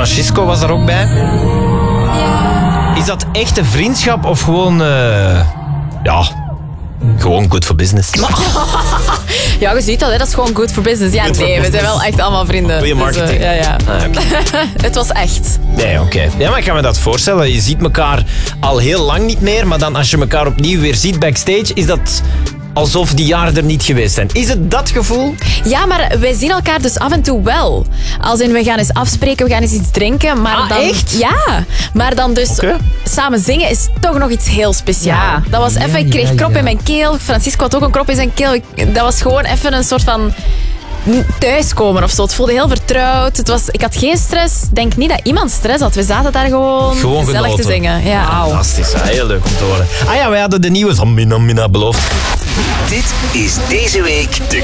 Francisco was daar ook bij. Is dat echte vriendschap of gewoon... gewoon good for business? Ja, je ziet dat, hè? Dat is gewoon good for business. Ja, nee, we zijn wel echt allemaal vrienden. Goeie marketing. Dus, ja. Het was echt. Nee, oké. Ja, maar ik kan me dat voorstellen. Je ziet elkaar al heel lang niet meer, maar dan als je elkaar opnieuw weer ziet backstage, is dat alsof die jaren er niet geweest zijn. Is het dat gevoel? Ja, maar wij zien elkaar dus af en toe wel. Als in, we gaan eens afspreken, we gaan eens iets drinken. Maar dan, echt? Ja, maar dan dus samen zingen is toch nog iets heel speciaal. Ja. Dat was even, ik kreeg krop in mijn keel. Francisco had ook een krop in zijn keel. Dat was gewoon even een soort van thuiskomen of zo. Het voelde heel vertrouwd. Ik had geen stress. Ik denk niet dat iemand stress had. We zaten daar gewoon gezellig genoten. te zingen. Ja. Fantastisch, heel leuk om te horen. Ah ja, wij hadden de nieuwe Zamina Mina beloofd. Dit is deze week de